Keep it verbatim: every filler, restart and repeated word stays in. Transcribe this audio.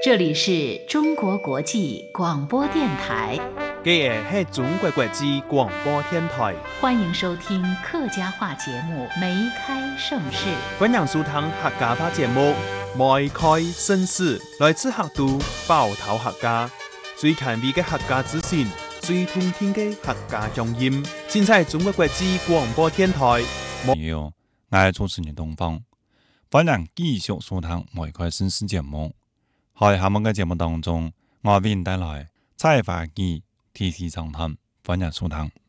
这里是中国国际广播电台。 这是中国国际广播电台， 欢迎收听客家话节目《梅开盛世》。 欢迎收听客家话节目《梅开盛世》，来自客都包头客家，最权威的客家资讯，最通听的客家乡音。现在中国国际广播电台。 有，我係主持人東方，歡迎繼續收聽《梅開盛世》節目。喺下面嘅節目當中，我為您帶來採訪記 T C 長談，歡迎收聽。